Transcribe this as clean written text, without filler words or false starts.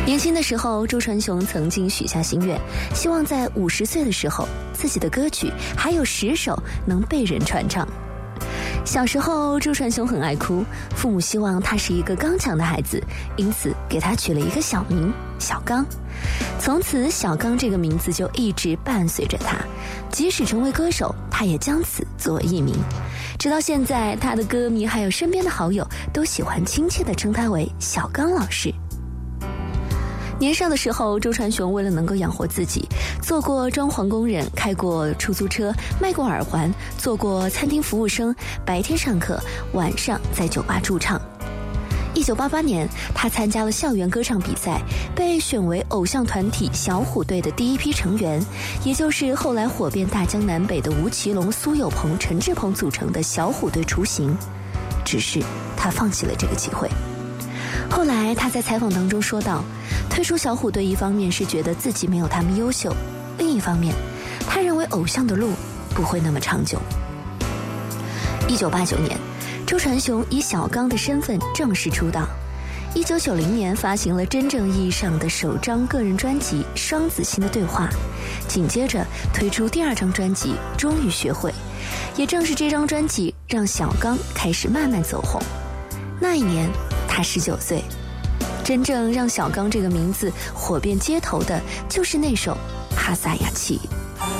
年轻的时候，周传雄曾经许下心愿，希望在50岁的时候，自己的歌曲还有10首能被人传唱。小时候，周传雄很爱哭，父母希望他是一个刚强的孩子，因此给他取了一个小名小刚。从此，小刚这个名字就一直伴随着他，即使成为歌手，他也将此作为艺名。直到现在，他的歌迷还有身边的好友都喜欢亲切地称他为小刚老师。年少的时候，周传雄为了能够养活自己，做过装潢工人，开过出租车，卖过耳环，做过餐厅服务生，白天上课，晚上在酒吧驻唱。1988年，他参加了校园歌唱比赛，被选为偶像团体小虎队的第一批成员，也就是后来火遍大江南北的吴奇隆、苏有朋、陈志朋组成的小虎队雏形。只是他放弃了这个机会。后来他在采访当中说道，退出小虎队一方面是觉得自己没有他们优秀，另一方面他认为偶像的路不会那么长久。1989年，周传雄以小刚的身份正式出道。1990年发行了真正意义上的首张个人专辑《双子星的对话》，紧接着推出第2张专辑《终于学会》，也正是这张专辑让小刚开始慢慢走红。那一年他19岁，真正让小刚这个名字火遍街头的就是那首《哈萨雅契》。